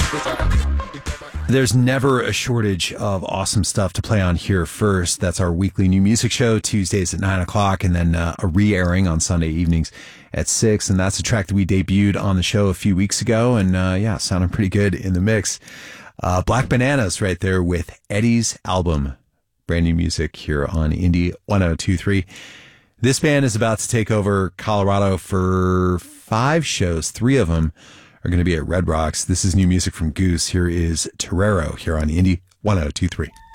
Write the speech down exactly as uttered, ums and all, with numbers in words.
There's never a shortage of awesome stuff to play on Here First. That's our weekly new music show, Tuesdays at nine o'clock, and then uh, a re-airing on Sunday evenings at six. And that's a track that we debuted on the show a few weeks ago, and uh, yeah, sounding pretty good in the mix. Uh, Black Bananas right there with Eddie's Album. Brand new music here on Indie one oh two three. This band is about to take over Colorado for five shows. Three of them are going to be at Red Rocks. This is new music from Goose. Here is Torero here on Indie one oh two three.